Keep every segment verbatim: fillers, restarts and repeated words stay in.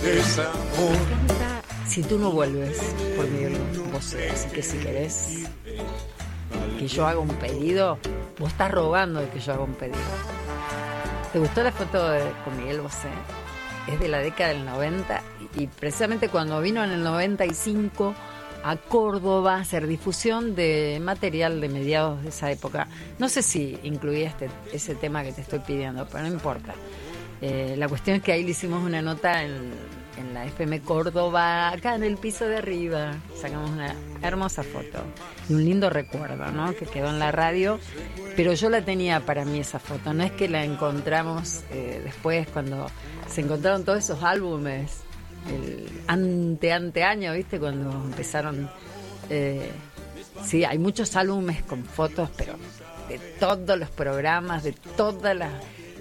desamor. Si tú no vuelves, por Miguel Bosé. Así que si querés que yo haga un pedido, vos estás rogando de que yo haga un pedido. ¿Te gustó la foto de, con Miguel Bosé? Es de la década del noventa y, y precisamente cuando vino en el noventa y cinco a Córdoba a hacer difusión de material de mediados de esa época. No sé si incluía este, ese tema que te estoy pidiendo, pero no importa. Eh, la cuestión es que ahí le hicimos una nota en, en la F M Córdoba, acá en el piso de arriba. Sacamos una hermosa foto y un lindo recuerdo, ¿no? Que quedó en la radio, pero yo la tenía para mí esa foto. No es que la encontramos eh, después cuando se encontraron todos esos álbumes, el ante, ante año, ¿viste? Cuando empezaron... Eh, sí, hay muchos álbumes con fotos, pero de todos los programas, de todas las...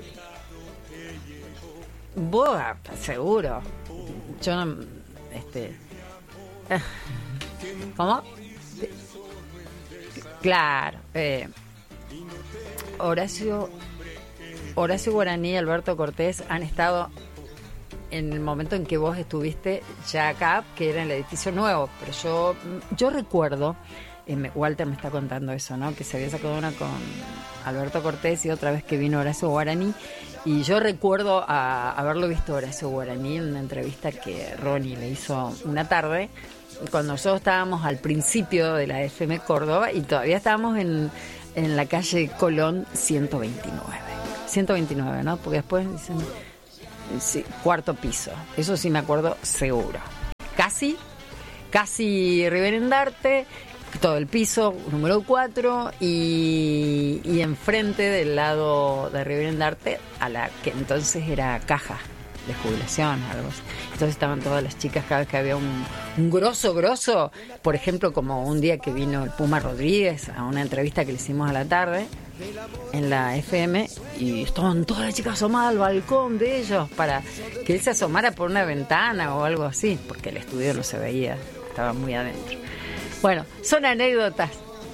Vos, seguro. Yo no... Este... ¿Cómo? Claro. Eh, Horacio... Horacio Guaraní y Alberto Cortés han estado en el momento en que vos estuviste ya acá, que era en el edificio nuevo, pero yo yo recuerdo, eh, me, Walter me está contando eso, ¿no? Que se había sacado una con Alberto Cortés y otra vez que vino Horacio Guaraní, y yo recuerdo a, haberlo visto a Horacio Guaraní en una entrevista que Ronnie le hizo una tarde, cuando nosotros estábamos al principio de la F M Córdoba y todavía estábamos en, en la calle Colón ciento veintinueve, ciento veintinueve, ¿no? Porque después dicen... Sí, cuarto piso, eso sí me acuerdo seguro. Casi, casi Rivera todo el piso, número cuatro, y, y enfrente del lado de Rivera a la que entonces era caja de jubilación, algo así. Entonces estaban todas las chicas, cada vez que había un, un grosso, grosso, por ejemplo, como un día que vino el Puma Rodríguez a una entrevista que le hicimos a la tarde en la F M, y estaban todas las chicas asomadas al balcón de ellos para que él se asomara por una ventana o algo así, porque el estudio no se veía, estaba muy adentro. Bueno, son anécdotas.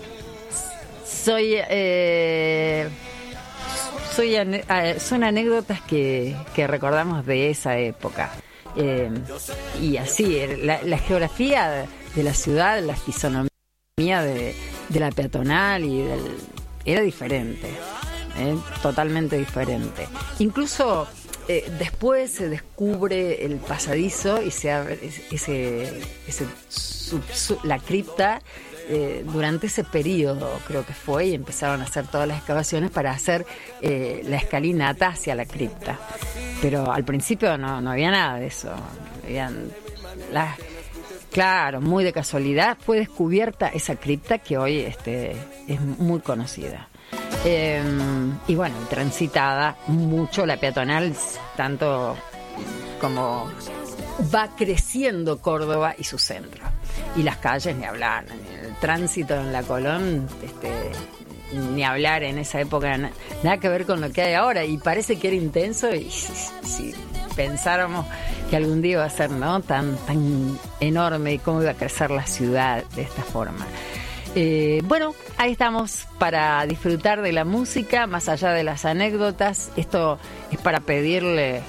Soy... Eh, soy son anécdotas que, que recordamos de esa época. Eh, y así, la, la geografía de la ciudad, la fisonomía de, de la peatonal y del... era diferente, ¿eh? Totalmente diferente. Incluso eh, después se descubre el pasadizo y se abre ese, ese sub, sub, la cripta. Eh, durante ese periodo creo que fue, y empezaron a hacer todas las excavaciones para hacer eh, la escalinata hacia la cripta, pero al principio no, no había nada de eso. Habían las... Claro, muy de casualidad fue descubierta esa cripta que hoy este, es muy conocida. Eh, y bueno, transitada mucho la peatonal, tanto como va creciendo Córdoba y su centro. Y las calles, ni hablar, el tránsito en la Colón, este, ni hablar en esa época, nada que ver con lo que hay ahora. Y parece que era intenso, y si, si pensáramos que algún día iba a ser, ¿no?, tan, tan enorme, y cómo iba a crecer la ciudad de esta forma. Eh, bueno, ahí estamos para disfrutar de la música, más allá de las anécdotas. Esto es para pedirle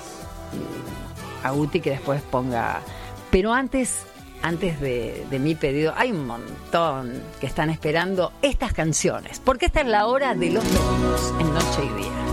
a Guti que después ponga... Pero antes, antes de, de mi pedido, hay un montón que están esperando estas canciones, porque esta es la hora de los domingos en Noche y Día.